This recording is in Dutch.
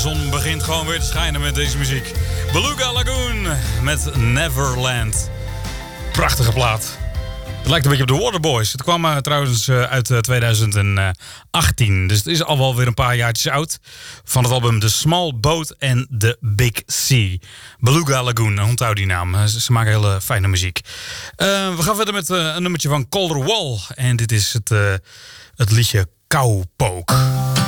zon begint gewoon weer te schijnen met deze muziek. Beluga Lagoon met Neverland. Prachtige plaat. Het lijkt een beetje op de Waterboys. Het kwam trouwens uit 2018. Dus het is al wel weer een paar jaartjes oud. Van het album The Small Boat and the Big Sea. Beluga Lagoon, onthoud die naam. Ze maken hele fijne muziek. We gaan verder met een nummertje van Calder Wall. En dit is het liedje Cowpoke.